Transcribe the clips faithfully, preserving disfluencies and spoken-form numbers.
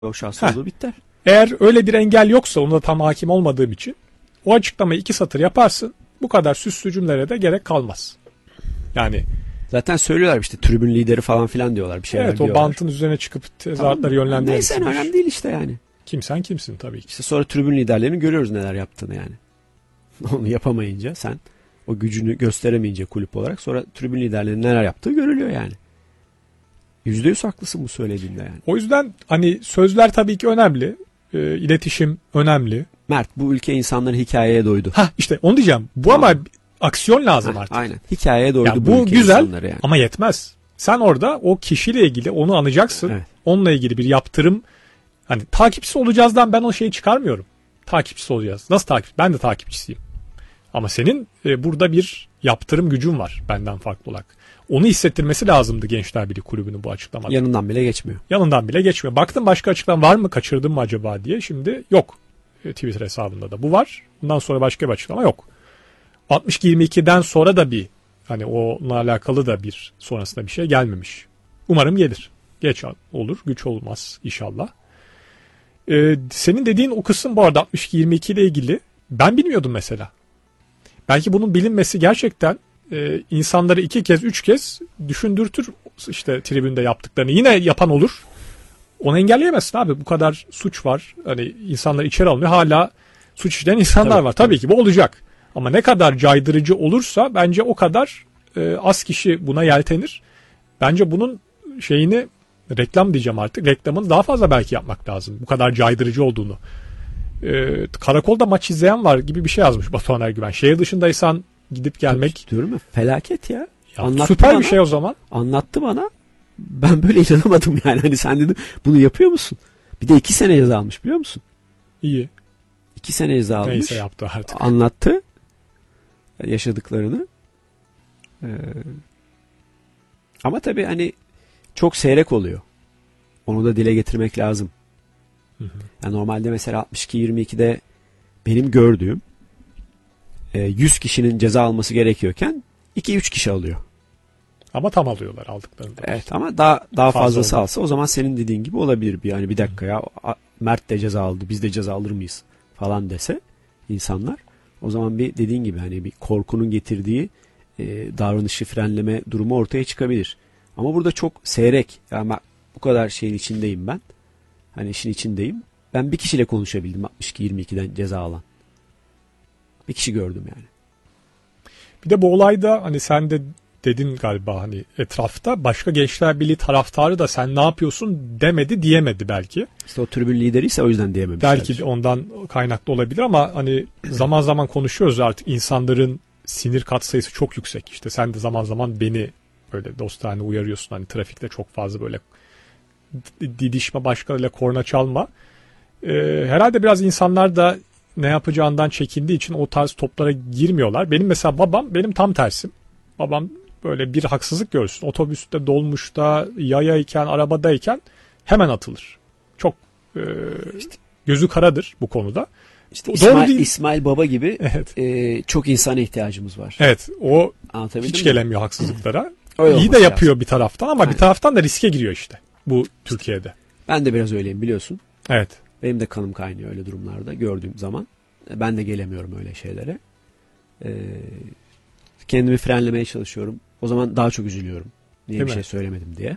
O şahsı olduğu biter. Eğer öyle bir engel yoksa, ona da tam hakim olmadığım için o açıklamayı iki satır yaparsın. Bu kadar süslü cümlelere de gerek kalmaz. Yani zaten söylüyorlar işte tribün lideri falan filan diyorlar, bir şeyler evet, diyorlar. o bantın üzerine çıkıp tezahüratları tamam, yönlendirebilirsin. Neyse, önemli değil işte yani. Kimsen kimsin tabii ki. İşte sonra tribün liderlerini görüyoruz neler yaptığını yani. Onu yapamayınca, sen o gücünü gösteremeyince kulüp olarak, sonra tribün liderlerinin neler yaptığı görülüyor yani. Yüzde yüz haklısın bu söylediğinde yani. O yüzden hani sözler tabii ki önemli. E, iletişim önemli. Mert, bu ülke insanların hikayeye doydu. Ha işte onu diyeceğim. Bu tamam. Ama aksiyon lazım ha, artık. Aynen. Hikayeye doydu ya bu, bu ülke güzel insanları yani. Ama yetmez. Sen orada o kişiyle ilgili onu anacaksın. Evet. Onunla ilgili bir yaptırım, hani takipçisi olacağızdan ben o şeyi çıkarmıyorum. Takipçisi olacağız. Nasıl takip? Ben de takipçisiyim. Ama senin e, burada bir yaptırım gücün var benden farklı olarak. Onu hissettirmesi lazımdı Gençler Birliği Kulübü'nün bu açıklamada. Yanından bile geçmiyor. Yanından bile geçmiyor. Baktım başka açıklama var mı, kaçırdım mı acaba diye. Şimdi yok. E, Twitter hesabında da bu var. Bundan sonra başka bir açıklama yok. altmış iki yirmi ikiden sonra da bir, hani onunla alakalı da bir sonrasında bir şey gelmemiş. Umarım gelir. Geç olur, güç olmaz inşallah. Ee, senin dediğin o kısım bu arada altmış iki yirmi iki ile ilgili ben bilmiyordum mesela. Belki bunun bilinmesi gerçekten e, insanları iki kez, üç kez düşündürtür işte tribünde yaptıklarını. Yine yapan olur. Onu engelleyemezsin abi. Bu kadar suç var. Hani insanlar içeri alınıyor. Hala suç işleyen insanlar tabii, var. Tabii, tabii ki bu olacak. Ama ne kadar caydırıcı olursa bence o kadar e, az kişi buna yeltenir. Bence bunun şeyini, reklam diyeceğim artık, reklamını daha fazla belki yapmak lazım. Bu kadar caydırıcı olduğunu. Ee, karakolda maç izleyen var gibi bir şey yazmış Batuhan Ergüven. Şehir dışındaysan gidip gelmek. Diyorum ya, felaket ya. ya süper bana, bir şey o zaman. Anlattı bana. Ben böyle inanamadım yani. Hani sen dedim, bunu yapıyor musun? Bir de iki sene ceza almış, biliyor musun? İyi. İki sene ceza almış. Neyse yaptı artık. Anlattı yaşadıklarını. Ee, ama tabii hani çok seyrek oluyor. Onu da dile getirmek lazım. Hı hı. Yani normalde mesela altmış iki yirmi ikide benim gördüğüm yüz kişinin ceza alması gerekiyorken iki üç kişi alıyor. Ama tam alıyorlar aldıklarında. Evet, ama daha daha Fazla fazlası oldu. Alsa o zaman senin dediğin gibi olabilir. Bir yani bir dakika ya, Mert de ceza aldı, biz de ceza alır mıyız falan dese insanlar. O zaman bir dediğin gibi hani bir korkunun getirdiği e, davranışı frenleme durumu ortaya çıkabilir. Ama burada çok seyrek. Yani bu kadar şeyin içindeyim ben. Hani işin içindeyim. Ben bir kişiyle konuşabildim altmış iki yirmi ikiden ceza alan. Bir kişi gördüm yani. Bir de bu olayda hani sen de dedin galiba, hani etrafta başka Gençler Birliği taraftarı da sen ne yapıyorsun demedi, diyemedi belki. İşte o tribün lideriyse o yüzden diyememişler. Belki ondan kaynaklı olabilir ama hani zaman zaman konuşuyoruz artık, insanların sinir katsayısı çok yüksek. İşte sen de zaman zaman beni böyle dostane uyarıyorsun, hani trafikte çok fazla böyle didişme, başkalarıyla korna çalma. Ee, herhalde biraz insanlar da ne yapacağından çekindiği için o tarz toplara girmiyorlar. Benim mesela babam, benim tam tersim. Babam böyle bir haksızlık görsün, otobüste, dolmuşta, yayayken, arabadayken hemen atılır. Çok e, işte gözü karadır bu konuda. İşte İsmail, İsmail Baba gibi evet. e, çok insana ihtiyacımız var. Evet, o hiç mi? gelemiyor haksızlıklara. İyi de yapıyor lazım bir taraftan ama Aynen. bir taraftan da riske giriyor işte bu Türkiye'de. Ben de biraz öyleyim, biliyorsun. Evet. Benim de kanım kaynıyor öyle durumlarda gördüğüm zaman. Ben de gelemiyorum öyle şeylere. Ee, kendimi frenlemeye çalışıyorum. O zaman daha çok üzülüyorum. Niye Değil bir mi? şey söylemedim diye.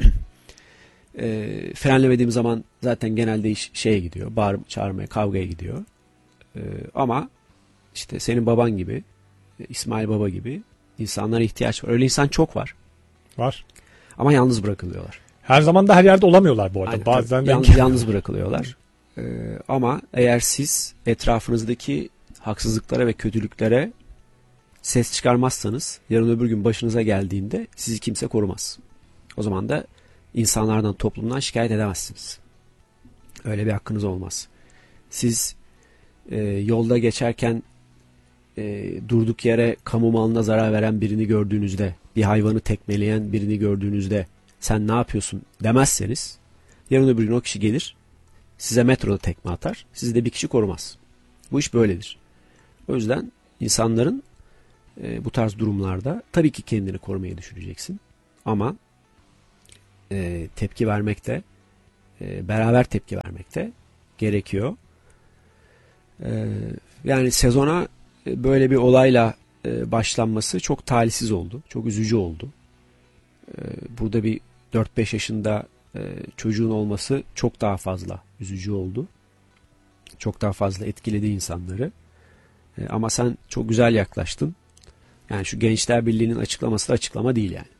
e, frenlemediğim zaman zaten genelde iş şeye gidiyor. Bağırıp çağırmaya, kavgaya gidiyor. E, ama işte senin baban gibi, İsmail Baba gibi insanlara ihtiyaç var. Öyle insan çok var. Var. Ama yalnız bırakılıyorlar. Her zaman da her yerde olamıyorlar bu arada. Aynen, Bazen yalnız, yalnız bırakılıyorlar. Ee, ama eğer siz etrafınızdaki haksızlıklara ve kötülüklere ses çıkarmazsanız, yarın öbür gün başınıza geldiğinde sizi kimse korumaz. O zaman da insanlardan, toplumdan şikayet edemezsiniz. Öyle bir hakkınız olmaz. Siz e, yolda geçerken e, durduk yere kamu malına zarar veren birini gördüğünüzde, bir hayvanı tekmeleyen birini gördüğünüzde sen ne yapıyorsun demezseniz, yarın öbür gün o kişi gelir, size metroda tekme atar, sizi de bir kişi korumaz. Bu iş böyledir. O yüzden insanların e, bu tarz durumlarda tabii ki kendini korumaya düşüneceksin. Ama e, tepki vermekte, e, beraber tepki vermekte gerekiyor. E, yani sezona e, böyle bir olayla e, başlanması çok talihsiz oldu. Çok üzücü oldu. E, burada bir dört beş yaşında e, çocuğun olması çok daha fazla üzücü oldu. Çok daha fazla etkiledi insanları. E, ama sen çok güzel yaklaştın. Yani şu Gençler Birliği'nin açıklaması da açıklama değil yani.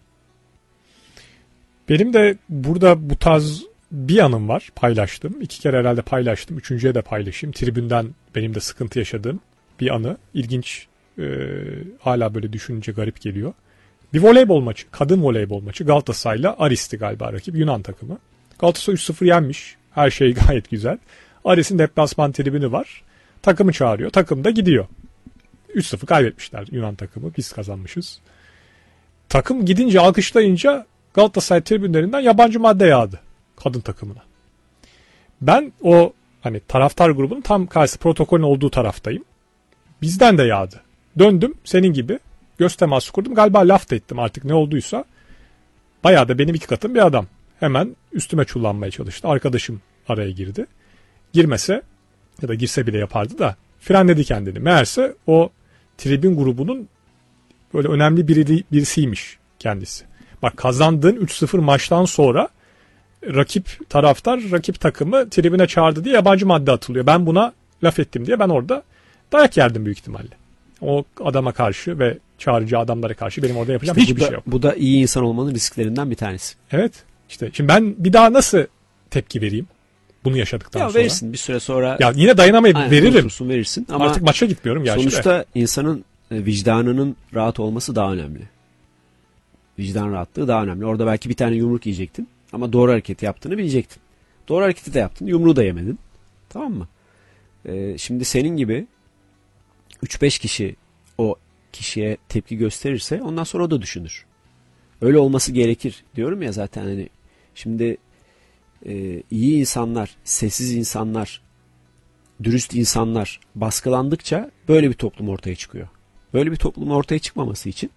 Benim de burada bu tarz bir anım var, paylaştım. İki kere herhalde paylaştım. Üçüncüye de paylaşayım. Tribünden benim de sıkıntı yaşadığım bir anı. İlginç, e, hala böyle düşününce garip geliyor. Bir voleybol maçı, kadın voleybol maçı. Galatasaray'la Aris'ti galiba rakip, Yunan takımı. Galatasaray üç sıfır yenmiş. Her şey gayet güzel. Aris'in deplasman tribünü var. Takımı çağırıyor. Takım da gidiyor. üç sıfır kaybetmişler Yunan takımı. Biz kazanmışız. Takım gidince, alkışlayınca Galatasaray tribünlerinden yabancı madde yağdı kadın takımına. Ben o hani taraftar grubunun tam karşı, protokolün olduğu taraftayım. Bizden de yağdı. Döndüm senin gibi. Göz teması kurdum. Galiba laf da ettim artık ne olduysa. Bayağı da benim iki katım bir adam. Hemen üstüme çullanmaya çalıştı. Arkadaşım araya girdi. Girmese ya da girse bile yapardı da frenledi kendini. Meğerse o tribün grubunun böyle önemli biri, birisiymiş kendisi. Bak, kazandığın üç sıfır maçtan sonra rakip taraftar, rakip takımı tribüne çağırdı diye yabancı madde atılıyor. Ben buna laf ettim diye ben orada dayak yerdim büyük ihtimalle. O adama karşı ve çağırıcı adamlara karşı benim orada yapacağım İşte hiçbir bu da, şey yok. Bu da iyi insan olmanın risklerinden bir tanesi. Evet. İşte şimdi ben bir daha nasıl tepki vereyim bunu yaşadıktan ya sonra? Verirsin bir süre sonra. Ya yine dayanamayıp Aynen, veririm. verirsin ama artık maça gitmiyorum gerçi sonuçta de. insanın vicdanının rahat olması daha önemli. Vicdan rahatlığı daha önemli. Orada belki bir tane yumruk yiyecektin ama doğru hareket yaptığını bilecektin. Doğru hareketi de yaptın, yumruğu da yemedin. Tamam mı? Ee, şimdi senin gibi üç beş kişi o kişiye tepki gösterirse ondan sonra o da düşünür. Öyle olması gerekir diyorum ya zaten hani şimdi e, iyi insanlar, sessiz insanlar, dürüst insanlar baskılandıkça böyle bir toplum ortaya çıkıyor. Böyle bir toplumun ortaya çıkmaması için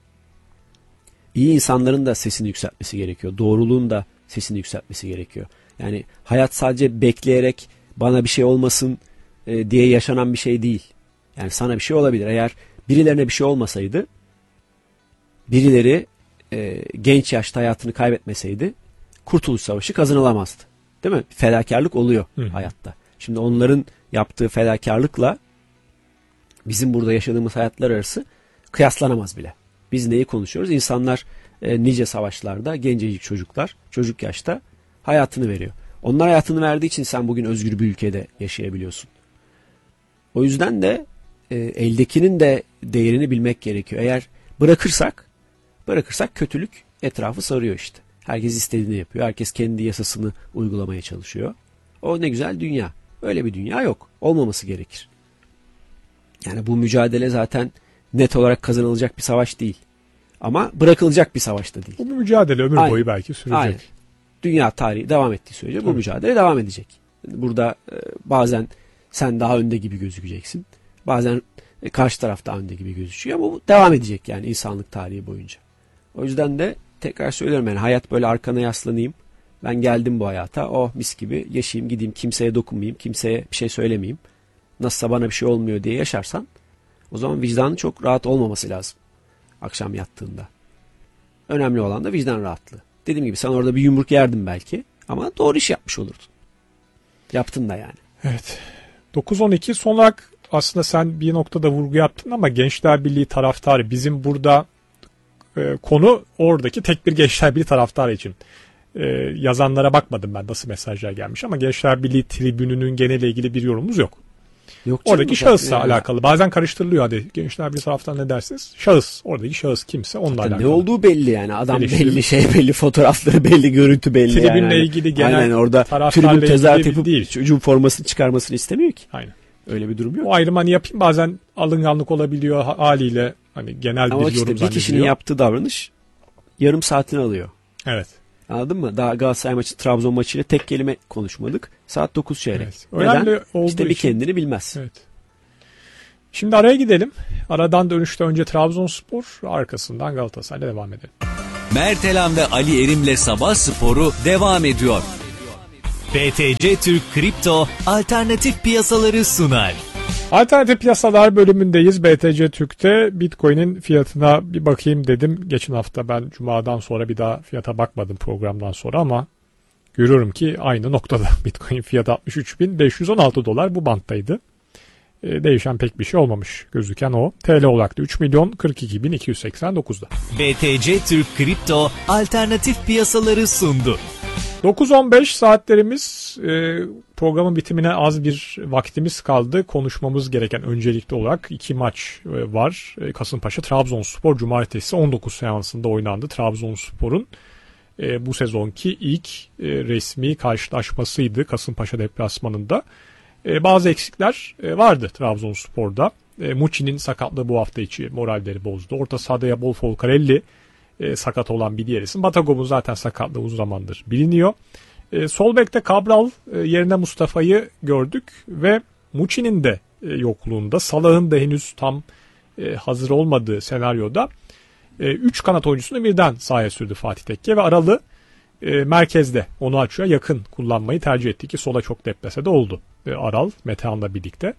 iyi insanların da sesini yükseltmesi gerekiyor. Doğruluğun da sesini yükseltmesi gerekiyor. Yani hayat sadece bekleyerek bana bir şey olmasın e, diye yaşanan bir şey değil. Yani sana bir şey olabilir. Eğer birilerine bir şey olmasaydı, birileri e, genç yaşta hayatını kaybetmeseydi Kurtuluş Savaşı kazanılamazdı. Değil mi? Fedakarlık oluyor Hı. hayatta. Şimdi onların yaptığı fedakarlıkla bizim burada yaşadığımız hayatlar arası kıyaslanamaz bile. Biz neyi konuşuyoruz? İnsanlar e, nice savaşlarda, gencecik çocuklar, çocuk yaşta hayatını veriyor. Onlar hayatını verdiği için sen bugün özgür bir ülkede yaşayabiliyorsun. O yüzden de e, eldekinin de değerini bilmek gerekiyor. Eğer bırakırsak, bırakırsak kötülük etrafı sarıyor işte. Herkes istediğini yapıyor. Herkes kendi yasasını uygulamaya çalışıyor. O ne güzel dünya. Öyle bir dünya yok. Olmaması gerekir. Yani bu mücadele zaten net olarak kazanılacak bir savaş değil. Ama bırakılacak bir savaş da değil. Bu mücadele ömür Aynen. boyu belki sürecek. Aynen. Dünya tarihi devam ettiği sürece bu mücadele devam edecek. Burada e, bazen sen daha önde gibi gözükeceksin. Bazen e, karşı taraf daha önde gibi gözüküyor ama bu devam edecek yani insanlık tarihi boyunca. O yüzden de tekrar söylüyorum yani hayat böyle arkana yaslanayım. Ben geldim bu hayata. Oh mis gibi yaşayayım gideyim kimseye dokunmayayım. Kimseye bir şey söylemeyeyim. Nasılsa bana bir şey olmuyor diye yaşarsan o zaman vicdanın çok rahat olmaması lazım. Akşam yattığında. Önemli olan da vicdan rahatlığı. Dediğim gibi sen orada bir yumruk yerdin belki ama doğru iş yapmış olurdun. Yaptın da yani. Evet. dokuz on iki son olarak aslında sen bir noktada vurgu yaptın ama Gençler Birliği taraftarı bizim burada e, konu oradaki tek bir Gençler Birliği taraftarı için. E, yazanlara bakmadım ben nasıl mesajlar gelmiş ama Gençler Birliği tribününün geneliyle ilgili bir yorumumuz yok. Yok oradaki şahısla yani. Alakalı. Bazen karıştırılıyor hadi Gençler Birliği taraftan ne dersiniz? Şahıs. Oradaki şahıs kimse onunla Zaten alakalı. Ne olduğu belli yani. Adam belli, şey belli, fotoğrafları belli, görüntü belli. Tribünle yani. ilgili genel Aynen orada tribün tezahürat yapıp değil. Çocuğun formasını çıkarmasını istemiyor ki. Aynen. Öyle bir durum yok. O ayrımı hani yapayım bazen alınganlık olabiliyor haliyle hani genel Ama bir işte yorum bir kişinin yaptığı davranış yarım saatini alıyor. Evet. Anladın mı? Daha Galatasaray maçı, Trabzon maçıyla tek kelime konuşmadık. Saat dokuz çeyrek. Evet. Önemli olduğu İşte bir için. kendini bilmez. Evet. Şimdi araya gidelim. Aradan dönüşte önce Trabzonspor, arkasından Galatasaray'la devam edelim. Mertelan ve Ali Erim'le Sabah Sporu devam ediyor. B T C Türk Kripto alternatif piyasaları sunar. Alternatif piyasalar bölümündeyiz. B T C Türk'te Bitcoin'in fiyatına bir bakayım dedim. Geçen hafta ben Cuma'dan sonra bir daha fiyata bakmadım programdan sonra ama görüyorum ki aynı noktada. Bitcoin fiyatı altmış üç bin beş yüz on altı dolar bu banttaydı. Ee, değişen pek bir şey olmamış gözüken o. T L olarak da üç milyon kırk iki bin iki yüz seksen dokuzda. B T C Türk Kripto alternatif piyasaları sundu. dokuz on beş saatlerimiz, e, programın bitimine az bir vaktimiz kaldı. Konuşmamız gereken öncelikli olarak iki maç e, var. E, Kasımpaşa Trabzonspor cumartesi on dokuz seansında oynandı. Trabzonspor'un e, bu sezonki ilk e, resmi karşılaşmasıydı Kasımpaşa deplasmanında. E, bazı eksikler e, vardı Trabzonspor'da. E, Muçi'nin sakatlığı bu hafta içi moralleri bozdu. Orta sahada Yabol Folcarelli E, sakat olan bir diğer isim. Batagom'un zaten sakatlığı uzun zamandır biliniyor. E, sol bekte Cabral e, yerine Mustafa'yı gördük ve Muçi'nin de e, yokluğunda, Salah'ın da henüz tam e, hazır olmadığı senaryoda üç e, kanat oyuncusunu birden sahaya sürdü Fatih Tekke ve Aral'ı e, merkezde onu açıyor. Yakın kullanmayı tercih etti ki sola çok deplase de oldu. E, Aral, Metehan'la birlikte.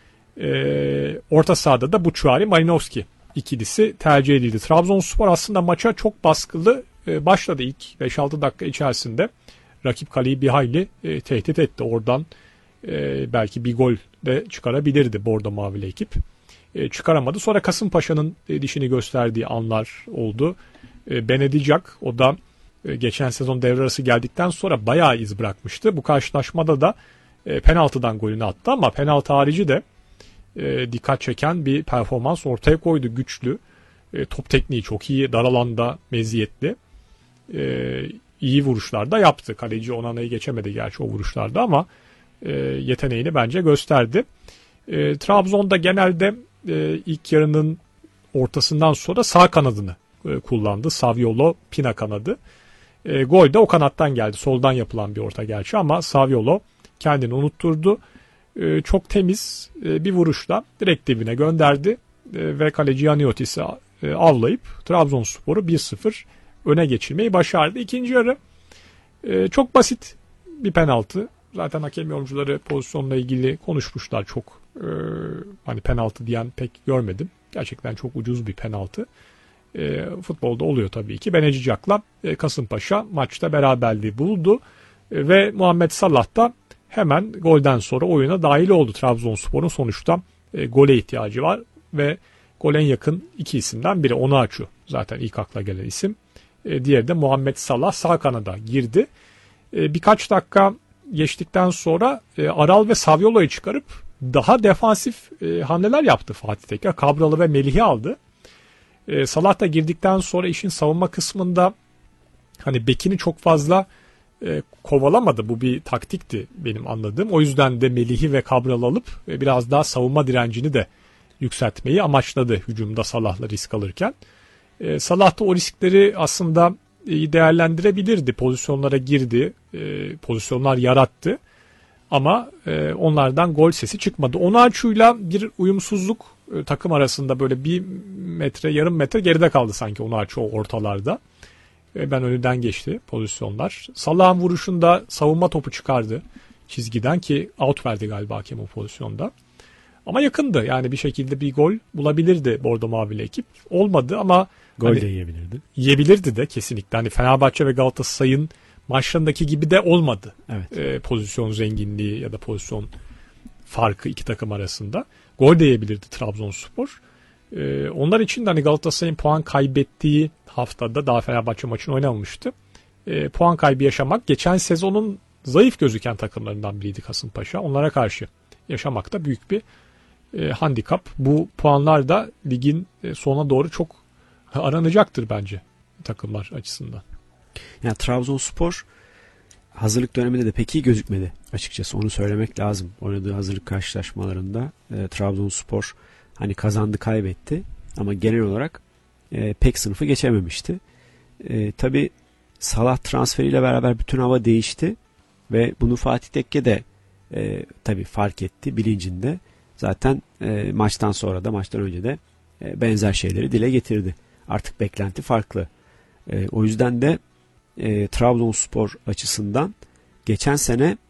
E, orta sahada da Buçuari, Malinovski ikilisi tercih edildi. Trabzonspor aslında maça çok baskılı e, başladı ilk beş altı dakika içerisinde. Rakip kaleyi bir hayli e, tehdit etti. Oradan e, belki bir gol de çıkarabilirdi Bordo Mavili ekip. E, çıkaramadı. Sonra Kasımpaşa'nın e, dişini gösterdiği anlar oldu. E, Benedicak o da e, geçen sezon devre arası geldikten sonra bayağı iz bırakmıştı. Bu karşılaşmada da e, penaltıdan golünü attı ama penaltı harici de E, dikkat çeken bir performans ortaya koydu. Güçlü. E, top tekniği çok iyi. Dar alanda meziyetli. E, iyi vuruşlar da yaptı. Kaleci Onana'yı geçemedi gerçi o vuruşlarda ama e, yeteneğini bence gösterdi. E, Trabzon'da genelde e, ilk yarının ortasından sonra sağ kanadını e, kullandı. Saviolo Pina kanadı. E, gol de o kanattan geldi. Soldan yapılan bir orta gerçi ama Saviolo kendini unutturdu. Çok temiz bir vuruşla direkt dibine gönderdi ve kaleci Yaniotis'i avlayıp Trabzonspor'u bir sıfır öne geçirmeyi başardı. İkinci yarı çok basit bir penaltı. Zaten hakem yorumcuları pozisyonla ilgili konuşmuşlar çok. Hani penaltı diyen pek görmedim. Gerçekten çok ucuz bir penaltı. Futbolda oluyor tabii ki. Benedicak'la Kasımpaşa maçta beraberliği buldu ve Muhammed Salah da hemen golden sonra oyuna dahil oldu. Trabzonspor'un sonuçta e, gole ihtiyacı var ve gole yakın iki isimden biri Onuachu zaten ilk akla gelen isim. E, diğeri de Muhammed Salah sağ kanada girdi. E, birkaç dakika geçtikten sonra e, Aral ve Saviolo'yu çıkarıp daha defansif e, hamleler yaptı Fatih Tekke. Cabral'ı ve Melih'i aldı. E, Salah da girdikten sonra işin savunma kısmında hani bekini çok fazla E, kovalamadı. Bu bir taktikti benim anladığım. O yüzden de Melih'i ve Cabral alıp e, biraz daha savunma direncini de yükseltmeyi amaçladı hücumda Salah'la risk alırken. E, Salah da o riskleri aslında iyi değerlendirebilirdi. Pozisyonlara girdi. E, pozisyonlar yarattı. Ama e, onlardan gol sesi çıkmadı. Onuachu'yla bir uyumsuzluk e, takım arasında böyle bir metre yarım metre geride kaldı sanki Onuachu ortalarda. Ben önünden geçti pozisyonlar. Salah'ın vuruşunda savunma topu çıkardı çizgiden ki out verdi galiba hakem o pozisyonda. Ama yakındı yani bir şekilde bir gol bulabilirdi Bordo Mavili ekip. Olmadı ama gol hani, de yiyebilirdi. Yiyebilirdi de kesinlikle. Hani Fenerbahçe ve Galatasaray'ın maçlarındaki gibi de olmadı. Evet. Ee, pozisyon zenginliği ya da pozisyon farkı iki takım arasında. Gol de yiyebilirdi Trabzonspor. Ee, onlar için de hani Galatasaray'ın puan kaybettiği haftada daha Fenerbahçe maçını oynamamıştı. Ee, puan kaybı yaşamak geçen sezonun zayıf gözüken takımlarından biriydi Kasımpaşa. Onlara karşı yaşamak da büyük bir e, handikap. Bu puanlar da ligin e, sonuna doğru çok aranacaktır bence takımlar açısından. Yani Trabzonspor hazırlık döneminde de pek iyi gözükmedi açıkçası. Onu söylemek lazım. Oynadığı hazırlık karşılaşmalarında e, Trabzonspor hani kazandı kaybetti ama genel olarak e, pek sınıfı geçememişti. E, tabii Salah transferiyle beraber bütün hava değişti ve bunu Fatih Tekke de e, tabii fark etti bilincinde. Zaten e, maçtan sonra da maçtan önce de e, benzer şeyleri dile getirdi. Artık beklenti farklı. E, o yüzden de e, Trabzonspor açısından geçen sene